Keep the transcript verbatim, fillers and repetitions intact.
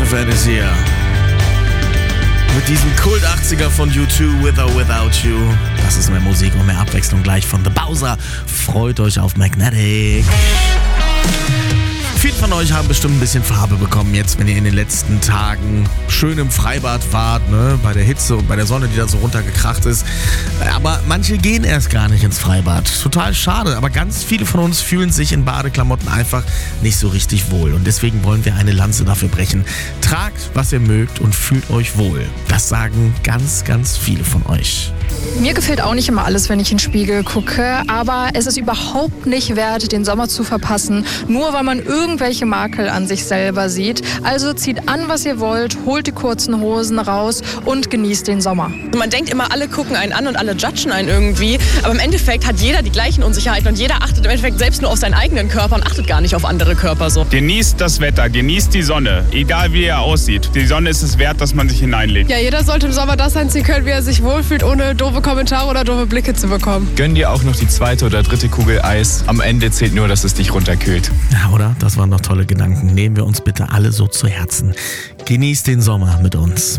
Venice hier. Mit diesem Kult achtziger von U zwei, With or Without You. Das ist mehr Musik und mehr Abwechslung gleich von The Bowser. Freut euch auf Magnetic. Viele von euch haben bestimmt ein bisschen Farbe bekommen jetzt, wenn ihr in den letzten Tagen schön im Freibad wart, ne? Bei der Hitze und bei der Sonne, die da so runtergekracht ist. Aber manche gehen erst gar nicht ins Freibad. Total schade, aber ganz viele von uns fühlen sich in Badeklamotten einfach nicht so richtig wohl. Und deswegen wollen wir eine Lanze dafür brechen. Tragt, was ihr mögt und fühlt euch wohl. Das sagen ganz, ganz viele von euch. Mir gefällt auch nicht immer alles, wenn ich in den Spiegel gucke, aber es ist überhaupt nicht wert, den Sommer zu verpassen, nur weil man irgendwelche Makel an sich selber sieht. Also zieht an, was ihr wollt, holt die kurzen Hosen raus und genießt den Sommer. Man denkt immer, alle gucken einen an und alle judgen einen irgendwie, aber im Endeffekt hat jeder die gleichen Unsicherheiten und jeder achtet im Endeffekt selbst nur auf seinen eigenen Körper und achtet gar nicht auf andere Körper so. Genießt das Wetter, genießt die Sonne, egal wie er aussieht. Die Sonne ist es wert, dass man sich hineinlegt. Ja, jeder sollte im Sommer das anziehen können, wie er sich wohlfühlt, ohne doofe Kommentare oder doofe Blicke zu bekommen. Gönn dir auch noch die zweite oder dritte Kugel Eis. Am Ende zählt nur, dass es dich runterkühlt. Ja, oder? Das waren doch tolle Gedanken. Nehmen wir uns bitte alle so zu Herzen. Genießt den Sommer mit uns.